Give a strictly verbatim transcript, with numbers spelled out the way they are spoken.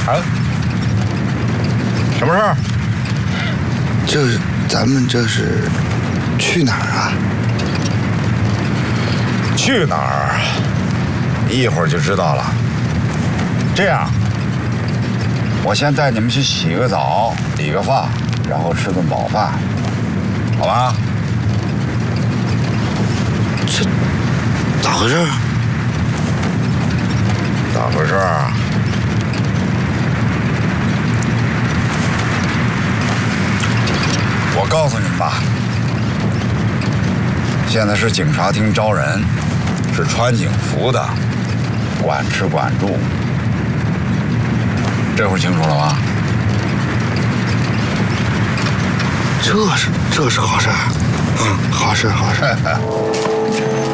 啊？什么事儿？ 这咱们这是去哪儿啊？ 去哪儿？一会儿就知道了。这样，我先带你们去洗个澡、理个发，然后吃顿饱饭，好吧？ 这咋回事？ 咋回事啊？我告诉你们吧，现在是警察厅招人，是穿警服的，管吃管住。这会儿清楚了吗？ 这是这是好事儿，嗯，好事好事。